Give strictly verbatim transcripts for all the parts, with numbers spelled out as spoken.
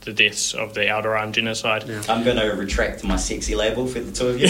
the deaths of the Aotearoa genocide. Yeah. I'm going to retract my sexy label for the two of you.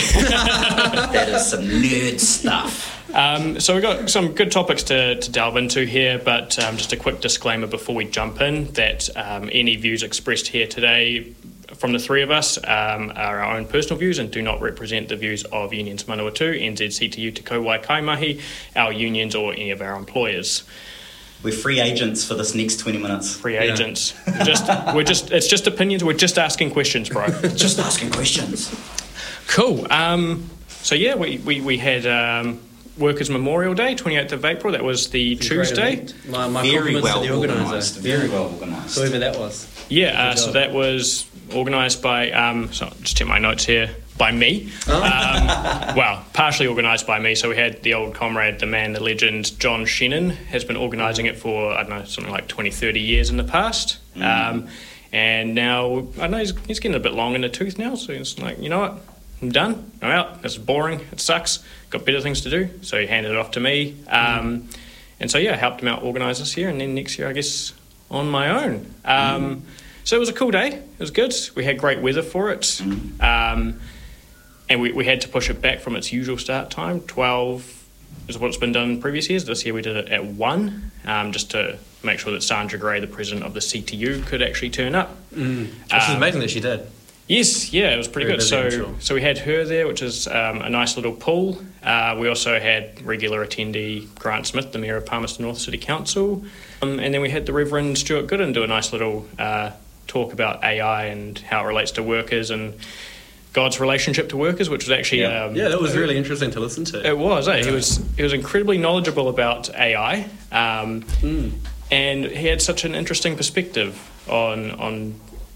That is some nerd stuff. Um, so we've got some good topics to, to delve into here, but um, just a quick disclaimer before we jump in that um, any views expressed here today from the three of us um, are our own personal views and do not represent the views of Unions Manawatu, N Z C T U Te Kauai Kaimahi, our unions or any of our employers. We're free agents for this next twenty minutes. Free yeah. agents. We're just, we're just, it's just opinions. We're just asking questions, bro. Just asking questions. Cool. Um, so yeah, we we we had um, Workers' Memorial Day, twenty-eighth of April. That was the it's Tuesday. My, my very compliments well to the organiser. organised. Very well organised. Whoever that was. Yeah. Uh, so that was organised by. Um, so just check my notes here. By me. Oh. Um, well, partially organised by me. So we had the old comrade, the man, the legend, John Shannon, has been organising it for, I don't know, something like twenty, thirty years in the past. Mm. Um, and now, I don't know, he's, he's getting a bit long in the tooth now. So he's like, you know what? I'm done. I'm out. This is boring. It sucks. Got better things to do. So he handed it off to me. Um, mm. And so, yeah, I helped him out organise this year. And then next year, I guess, on my own. Um, mm. So it was a cool day. It was good. We had great weather for it. Mm. Um, And we, we had to push it back from its usual start time. twelve is what's been done in previous years. This year we did it at one, um, just to make sure that Sandra Gray, the president of the C T U, could actually turn up. Mm. Which um, is amazing that she did. Yes, yeah, it was pretty Very good. So sure. so we had her there, which is um, a nice little pool. Uh, we also had regular attendee Grant Smith, the Mayor of Palmerston North City Council. Um, and then we had the Reverend Stuart Gooden do a nice little uh, talk about A I and how it relates to workers and God's relationship to workers, which was actually yeah, um, yeah that was really interesting to listen to. It was. Eh? Yeah. He was he was incredibly knowledgeable about A I, um, mm. and he had such an interesting perspective on on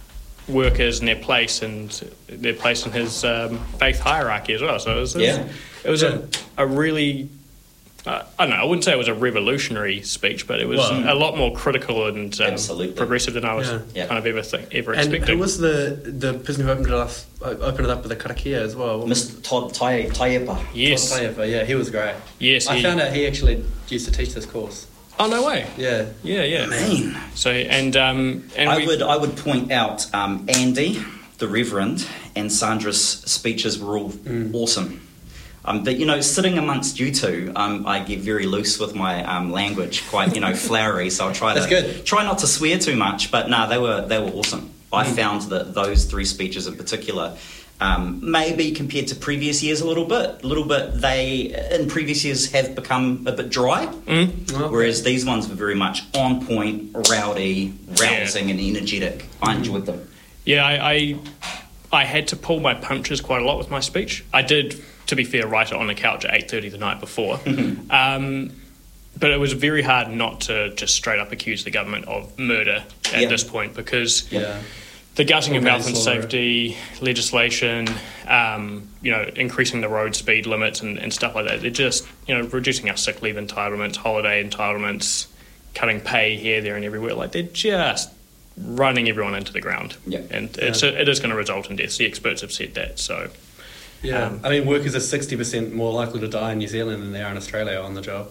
workers and their place and their place in his um, faith hierarchy as well. So it was, yeah. it was, it was yeah. a, a really. Uh, I don't know, I wouldn't say it was a revolutionary speech, but it was well, a lot more critical and um, progressive than I was yeah. Yeah. kind of ever th- ever and expecting. And who was the, the person who opened it up, opened it up with the karakia as well? Mister Todd Taiepa. Yes. Todd Taiepa, yeah, he was great. Yes. I he, found out he actually used to teach this course. Oh, no way. Yeah. Yeah, yeah. Man. So, and... Um, and I we, would I would point out um, Andy, the Reverend, and Sandra's speeches were all mm. awesome. Um, but, you know, sitting amongst you two, um, I get very loose with my um, language, quite, you know, flowery, so I'll try to That's good. try not to swear too much. But, no, nah, they were they were awesome. I mm. found that those three speeches in particular, um, maybe compared to previous years a little bit, a little bit, they, in previous years, have become a bit dry, mm. okay. whereas these ones were very much on point, rowdy, rousing, yeah. and energetic. I mm. enjoyed them. Yeah, I, I I had to pull my punches quite a lot with my speech. I did... to be fair, write it on the couch at eight thirty the night before. um, but it was very hard not to just straight up accuse the government of murder at yeah. this point because yeah. the gutting of health and safety legislation, um, you know, increasing the road speed limits and, and stuff like that, they're just, you know, reducing our sick leave entitlements, holiday entitlements, cutting pay here, there and everywhere. Like, they're just running everyone into the ground. Yeah. And yeah. it's a, it is going to result in deaths. The experts have said that, so... Yeah, um, I mean, workers are sixty percent more likely to die in New Zealand than they are in Australia on the job.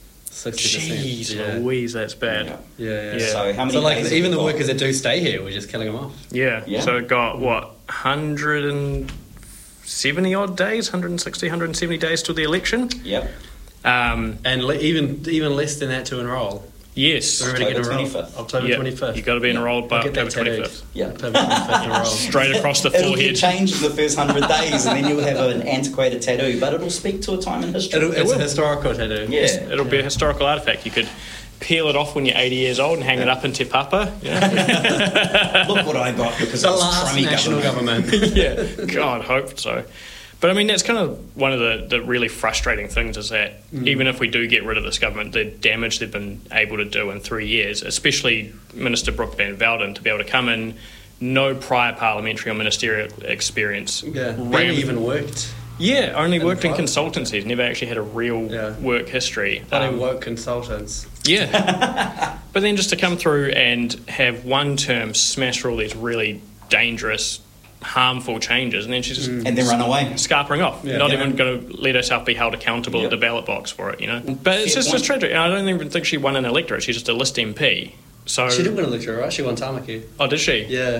sixty percent. Jeez yeah. Louise, that's bad. Yeah, yeah. yeah. So how many So, like, days even the got? workers that do stay here, we're just killing them off. Yeah, yeah. so it got, what, one hundred seventy odd days, one hundred sixty, one hundred seventy days till the election? Yep. Um, and le- even even less than that to enrol. Yes. October twenty-fifth. October yep. twenty-fifth. You've got to be enrolled by October twenty-fifth. Yeah. October twenty-fifth enrolled. Straight across the It'll forehead. get changed in the first hundred days, and then you'll have an antiquated tattoo, but it'll speak to a time in history. It'll, it it's will. a historical tattoo. Yeah. It'll yeah. be a historical artefact. You could peel it off when you're eighty years old and hang yeah. it up in Te Papa. Yeah. Look what I got because the it was last crummy national government. government. Yeah, God, hope so. But I mean, that's kind of one of the, the really frustrating things is that mm. even if we do get rid of this government, the damage they've been able to do in three years, especially Minister Brooke Van Velden, to be able to come in, no prior parliamentary or ministerial experience. Yeah, barely even worked. Yeah, only in worked in consultancies, never actually had a real yeah. work history. They um, work consultants. Yeah. But then just to come through and have one term smash through all these really dangerous, harmful changes, and then she's just mm. and then run away, scarpering off, yeah, not yeah. even going to let herself be held accountable yep. at the ballot box for it, you know. But it's just, just tragic. I don't even think she won an electorate. She's just a list M P. So she did win an electorate, right? She won Tamaki. Oh, did she? Yeah.